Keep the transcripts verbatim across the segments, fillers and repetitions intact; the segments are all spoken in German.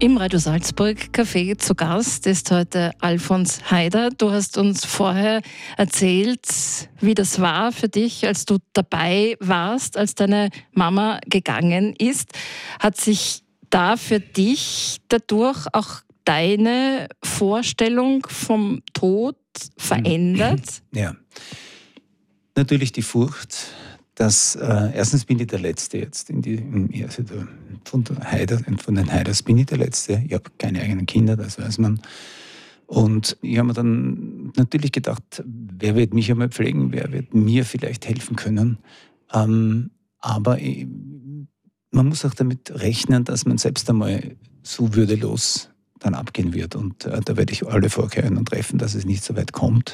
Im Radio Salzburg Café zu Gast ist heute Alfons Haider. Du hast uns vorher erzählt, wie das war für dich, als du dabei warst, als deine Mama gegangen ist. Hat sich da für dich dadurch auch deine Vorstellung vom Tod verändert? Ja, natürlich die Furcht, dass äh, erstens bin ich der Letzte jetzt, in die, in, also der, von, der Haider, von den Haiders bin ich der Letzte. Ich habe keine eigenen Kinder, das weiß man. Und ich habe mir dann natürlich gedacht, wer wird mich einmal pflegen, wer wird mir vielleicht helfen können. Ähm, aber ich, man muss auch damit rechnen, dass man selbst einmal so würdelos dann abgehen wird. Und äh, da werde ich alle Vorkehrungen treffen, dass es nicht so weit kommt.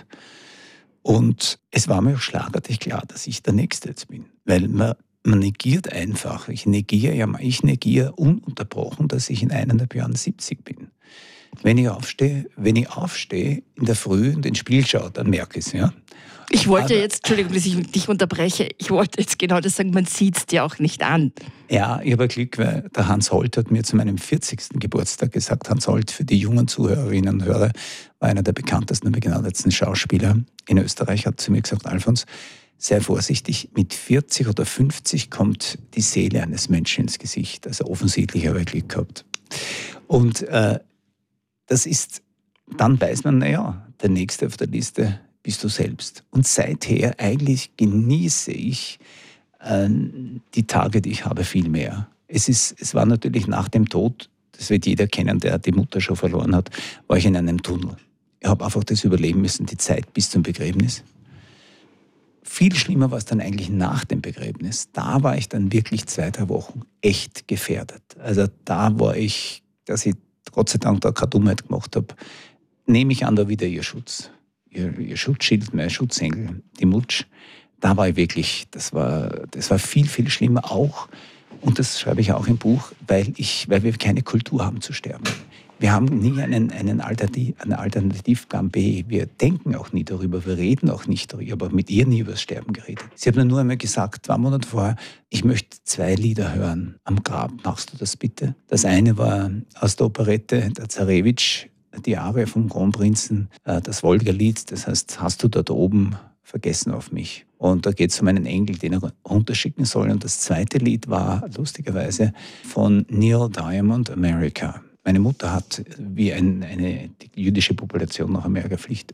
Und es war mir auch schlagartig klar, dass ich der Nächste jetzt bin. Weil man, man negiert einfach, ich negiere ja, ich negiere ununterbrochen, dass ich in eineinhalb Jahren siebzig bin. Wenn ich aufstehe, wenn ich aufstehe in der Früh und den Spiel schaue, dann merke ich es, ja. Ich wollte Aber, jetzt, Entschuldigung, dass ich dich unterbreche, ich wollte jetzt genau das sagen, man sieht es dir auch nicht an. Ja, ich habe Glück, weil der Hans Holt hat mir zu meinem vierzigsten Geburtstag gesagt, Hans Holt, für die jungen Zuhörerinnen und Hörer, war einer der bekanntesten und begnadetsten Schauspieler in Österreich, hat zu mir gesagt, Alfons, sei vorsichtig, mit vierzig oder fünfzig kommt die Seele eines Menschen ins Gesicht. Also offensichtlich habe ich Glück gehabt. Und äh, das ist, dann weiß man, naja, der Nächste auf der Liste bist du selbst. Und seither eigentlich genieße ich äh, die Tage, die ich habe, viel mehr. Es, ist, es war natürlich nach dem Tod, das wird jeder kennen, der die Mutter schon verloren hat, war ich in einem Tunnel. Ich habe einfach das überleben müssen, die Zeit bis zum Begräbnis. Viel schlimmer war es dann eigentlich nach dem Begräbnis. Da war ich dann wirklich zwei, drei Wochen echt gefährdet. Also da war ich, dass ich Gott sei Dank da keine Dummheit gemacht habe, nehme ich an, da wieder ihr Schutz. Ihr, ihr Schutzschild, mein Schutzengel, die Mutsch. Da war ich wirklich, das war, das war viel, viel schlimmer auch. Und das schreibe ich auch im Buch, weil, ich, weil wir keine Kultur haben zu sterben. Wir haben nie einen, einen Alternativ, einen Alternativplan B. Wir denken auch nie darüber, wir reden auch nicht darüber. Ich habe mit ihr nie über das Sterben geredet. Sie hat mir nur einmal gesagt, zwei Monate vorher, ich möchte zwei Lieder hören am Grab. Machst du das bitte? Das eine war aus der Operette der Zarewitsch, die Arie vom Kronprinzen, das Wolga-Lied, das heißt, hast du dort oben vergessen auf mich? Und da geht es um einen Engel, den er runterschicken soll. Und das zweite Lied war lustigerweise von Neil Diamond, America. Meine Mutter hat, wie ein, eine die jüdische Population nach Amerika fliegt,